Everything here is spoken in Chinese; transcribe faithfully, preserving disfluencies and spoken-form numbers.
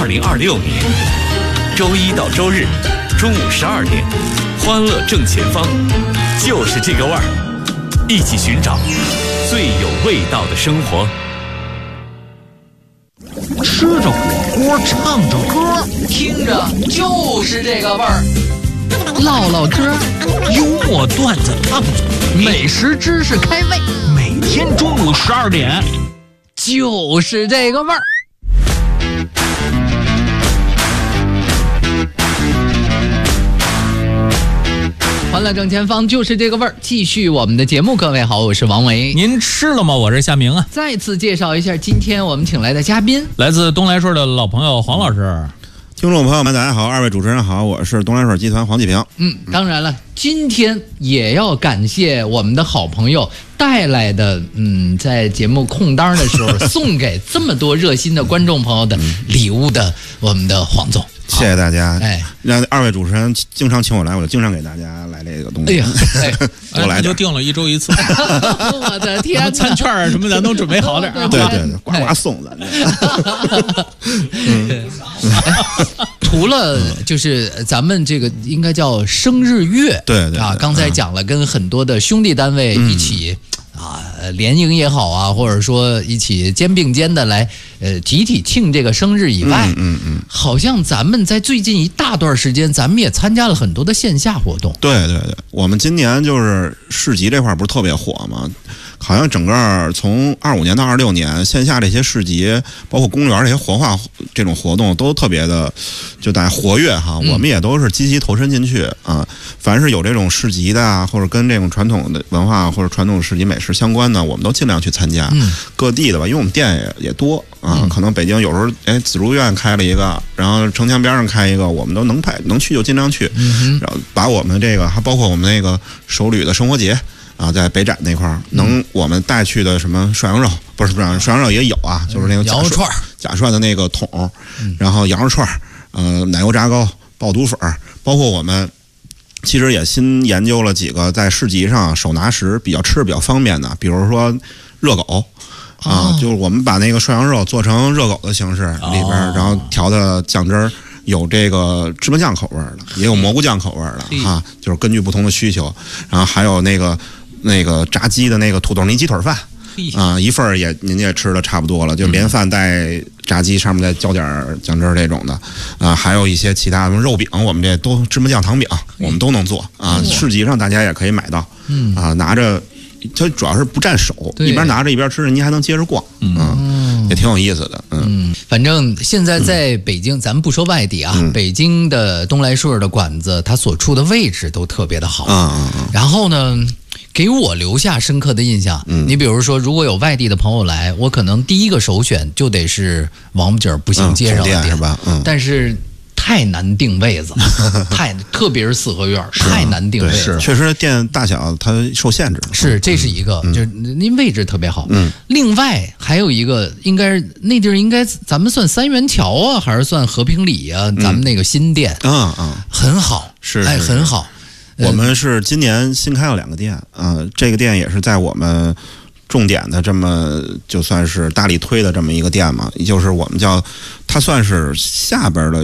零二六年周一到周日中午十二点，欢乐正前方，就是这个味儿，一起寻找最有味道的生活。 吃着火锅，唱着歌， 听着就是这个味儿。 唠唠嗑，幽默段子 up 组，美食知识开胃，每天中午十二点， 就是这个味儿。欢乐正前方，就是这个味儿。继续我们的节目，各位好，我是王维。 您吃了吗？我是夏明啊。 再次介绍一下今天我们请来的嘉宾， 来自东来顺的老朋友黄老师。 听众朋友们，大家好，二位主持人好，我是东来顺集团黄继平。 嗯，当然了，今天也要感谢我们的好朋友带来的，嗯，在节目空档的时候送给这么多热心的观众朋友的礼物的我们的黄总。 谢谢大家， 哎， 让二位主持人经常请我来，我就经常给大家来这个东西。 哎呀，哎， 多来点， 就定了一周一次。 我的天哪， 餐券什么咱都准备好点。 对对对，呱呱送咱。 嗯，除了就是咱们这个应该叫生日月， 对对啊，刚才讲了跟很多的兄弟单位一起。啊，联营也好啊，或者说一起肩并肩的来，呃，集体庆这个生日以外， 嗯嗯嗯， 好像咱们在最近一大段时间，咱们也参加了很多的线下活动。 对对对，我们今年就是市集这块不是特别火吗？好像整个从二五年到二六年，线下这些市集，包括公园这些活化这种活动，都特别的就大家活跃哈。 嗯、 我们也都是积极投身进去啊。凡是有这种市集的啊，或者跟这种传统的文化或者传统市集美食相关的，我们都尽量去参加。 嗯、各地的吧，因为我们店也也多啊， 嗯、 可能北京有时候哎紫竹院开了一个，然后城墙边上开一个，我们都能派能去就尽量去。 嗯、 然后把我们这个还包括我们那个首旅的生活节。啊，在北展那块儿，能我们带去的什么涮羊肉，不是不是涮羊肉也有啊，就是那个羊肉串、 假涮的那个桶，然后羊肉串，呃，奶油炸糕、爆肚粉，包括我们其实也新研究了几个在市集上手拿食比较吃比较方便的，比如说热狗。啊，就是我们把那个涮羊肉做成热狗的形式里边，然后调的酱汁儿。有这个芝麻酱口味的，也有蘑菇酱口味的哈，就是根据不同的需求。然后还有那个那个炸鸡的那个土豆泥鸡腿饭啊，一份也您也吃的差不多了，就连饭带炸鸡，上面再浇点酱汁这种的啊，还有一些其他的肉饼，我们这都芝麻酱糖饼，我们都能做啊。市集上大家也可以买到，啊，拿着。它主要是不占手，一边拿着一边吃，您还能接着逛，嗯，嗯也挺有意思的，嗯, 嗯。反正现在在北京，嗯、咱们不说外地啊，嗯、北京的东来顺的馆子，它所处的位置都特别的好， 嗯嗯。 然后呢，给我留下深刻的印象。嗯，你比如说，如果有外地的朋友来，我可能第一个首选就得是王府井步行街上的店， 嗯、是吧？嗯， 但是。太难定位子了，太特别是四合院太难定位子， 确实店大小它受限制。 是，这是一个，嗯、就是您位置特别好。 嗯， 另外还有一个，应该是那地儿应该咱们算三元桥啊，还是算和平里啊？咱们那个新店， 嗯嗯， 很好， 是， 哎，很好。 我们是今年新开了两个店，啊、呃，这个店也是在我们。重点的这么就算是大力推的这么一个店嘛，也就是我们叫它算是下边的